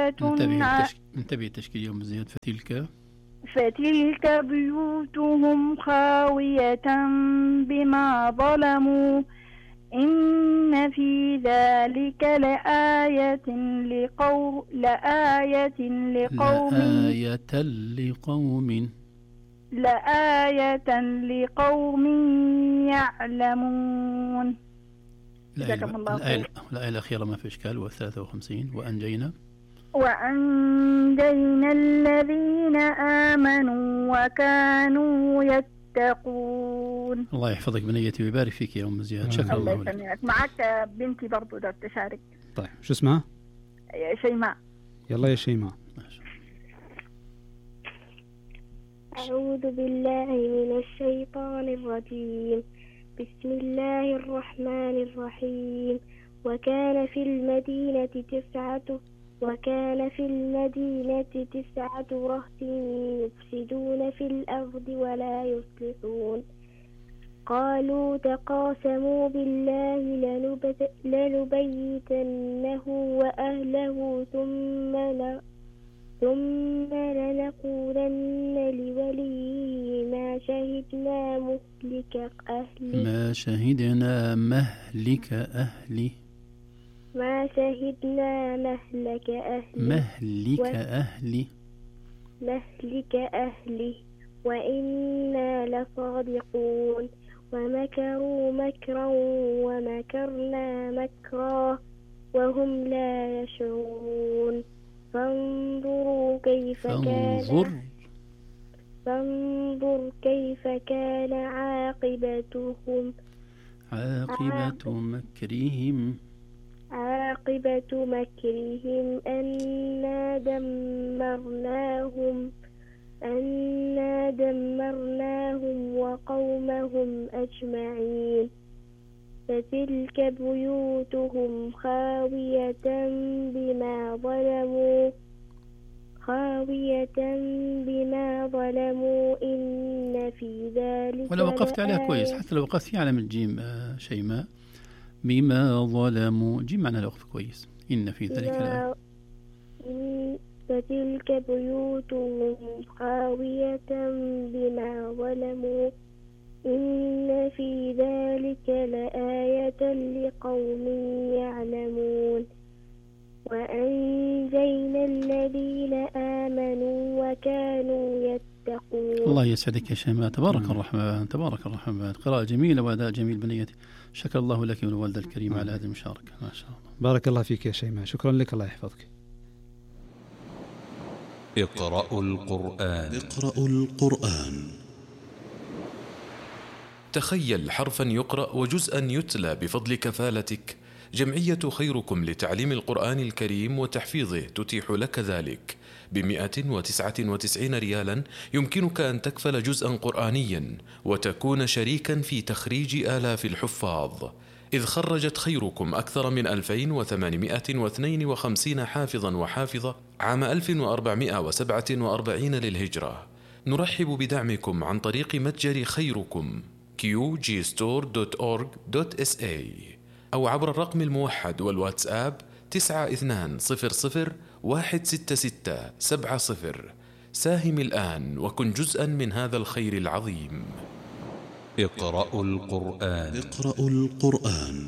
خاوية انتبه تشكيل يوم زياد. فتلك بيوتهم خاوية بما ظلموا إن في ذلك لآية لقوم يعلمون. جزاكم الله خير. الآية الأخيرة ما في إشكال. 53 وأنجينا الذين آمنوا وكانوا يتقون. الله يحفظك بنيتي ويبارك فيك يا أم زياد. شكرا الله لك. معك بنتي برضو ده تشارك. طيب شو اسمها؟ شيماء. يلا يا شيماء. أعوذ بالله من الشيطان الرجيم. بسم الله الرحمن الرحيم. وكان في المدينة تسعة رهط يفسدون في الأرض ولا يصلحون. قالوا تقاسموا بالله لنبيتنه وأهله ثم لنقولن لوليه ما شهدنا مهلك أهله وإنا لصادقون. ومكروا مكرا ومكرنا مكرا وهم لا يشعرون. فانظر كيف كان عاقبة مكرهم أنا دمرناهم وقومهم أجمعين. فتلك بيوتهم خاوية بما ظلموا إن في ذلك. ولا وقفت عليها كويس، حتى لو وقفت في علم الجيم شيماء. بما ظلموا جيم معناها لو وقف كويس. إن في ذلك فتلك بيوتهم خاوية بما ظلموا إن في ذلك لآية لقوم يعلمون. وأنجينا الذين آمنوا وكانوا يتقون. الله يسعدك يا شيماء. تبارك الرحمن. قراءة جميلة وأداء جميل بنيتي. شكر الله لك والوالدة الكريمة على هذه المشاركة. ما شاء الله. بارك الله فيك يا شيماء. شكرا لك. الله يحفظك. اقرأوا القرآن. تخيل حرفا يقرأ وجزءا يتلى بفضل كفالتك. جمعية خيركم لتعليم القرآن الكريم وتحفيظه تتيح لك ذلك. ب199 ريالا يمكنك أن تكفل جزءا قرآنيا وتكون شريكا في تخريج آلاف الحفاظ، إذ خرجت خيركم أكثر من 2852 حافظا وحافظة عام 1447 للهجرة. نرحب بدعمكم عن طريق متجر خيركم qgstore.org.sa أو عبر الرقم الموحد والواتساب 9200166770. ساهم الآن وكن جزءا من هذا الخير العظيم. اقرأوا القرآن.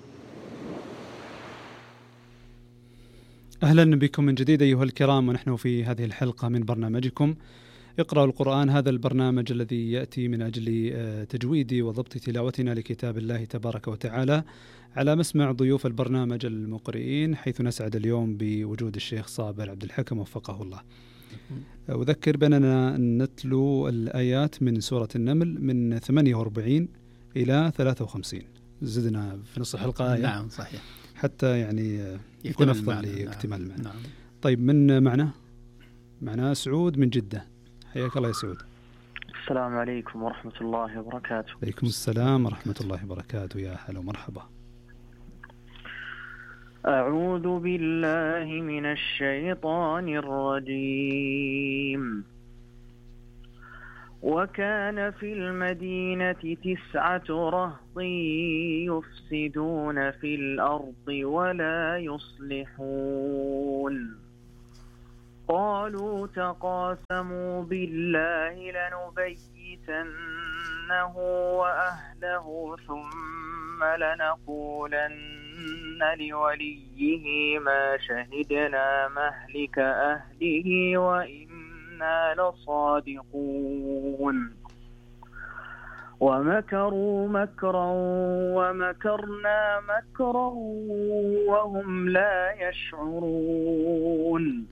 أهلا بكم من جديد أيها الكرام، ونحن في هذه الحلقة من برنامجكم اقرأوا القرآن. هذا البرنامج الذي يأتي من أجل تجويد وضبط تلاوتنا لكتاب الله تبارك وتعالى على مسمع ضيوف البرنامج المقرئين، حيث نسعد اليوم بوجود الشيخ صابر عبد الحكم وفقه الله. أذكر بأننا نتلو الآيات من سورة النمل من 48 إلى 53. زدنا في نص الحلقة آية. نعم صحيح، حتى يعني يكون أفضل لاكتمال المعنى. نعم. طيب من معنا سعود من جدة. حياك الله يا سعود. السلام عليكم ورحمة الله وبركاته. عليكم السلام ورحمة الله وبركاته. يا هلا ومرحبا. أعوذ بالله من الشيطان الرجيم. وكان في المدينة 9 رهط يفسدون في الأرض ولا يصلحون. قالوا تقاسموا بالله لنبيتنه وأهله ثم لنقولن لوليه ما شهدنا مهلك أهله وإنا لصادقون ومكروا مكرا ومكرنا مكرا وهم لا يشعرون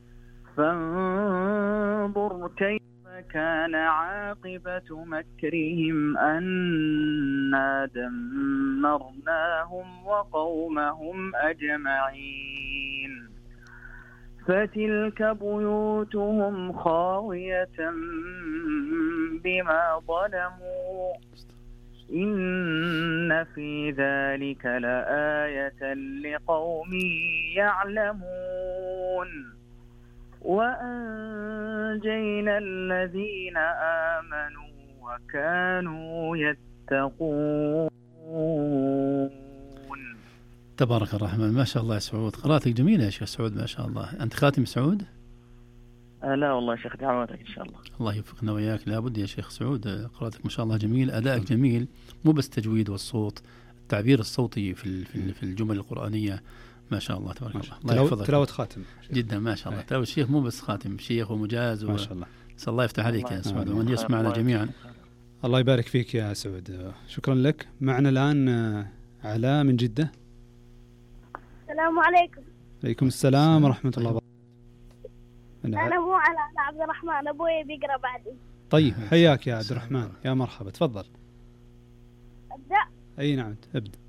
فانظر كيف كان عاقبة مكرهم أنا دمرناهم وقومهم أجمعين فتلك بيوتهم خاوية بما ظلموا إن في ذلك لآية لقوم يعلمون وأنجينا الذين آمنوا وكانوا يتقون. تبارك الرحمن. ما شاء الله يا سعود، قراءتك جميلة يا شيخ سعود ما شاء الله. أنت خاتم سعود؟ لا والله شيخ، دعواتك إن شاء الله. الله يوفقنا وياك. لابد يا شيخ سعود، قراءتك ما شاء الله جميل، أدائك جميل، مو بس تجويد والصوت، التعبير الصوتي في الجمل القرآنية ما شاء الله تبارك الله. الله يحفظك. تلاوة خاتم جدا ما شاء الله. تلاوة الشيخ مو بس خاتم، شيخ ومجاز ما شاء الله. نسأل الله يفتح عليك يا سعود ومن يسمعنا جميعا. الله يبارك فيك يا سعود، شكرا لك. معنا الآن علاء من جدة. السلام عليكم. عليكم السلام ورحمة الله وبركاته. أنا مو علاء، أنا عبد الرحمن، أبوي بيقرأ بعدي. طيب حياك يا عبد الرحمن، يا مرحبا، تفضل. أبدأ؟ أي نعم، ابدأ.